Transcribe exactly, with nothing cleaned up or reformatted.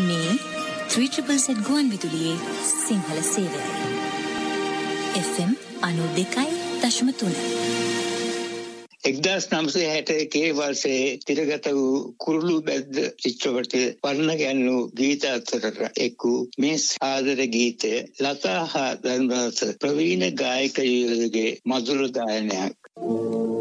මේ ත්‍රිචිපල් සෙට් ගුවන් විදුලියේ Sinhala සේවයයි. F M අනු දෙකයි දශම තුන. එක්දාස් නම්සේ හැට එකේ වර්ෂයේ තිරගත වූ කුරුළු බැද්ද චිත්‍රපටය වර්ණ ගැන්වූ ගීත අතරට එක් වූ මේ ආදර ගීතය ලතා හා ධර්මදාස ප්‍රවීණ ගායකයෝගේ මధుර ගායනයක්.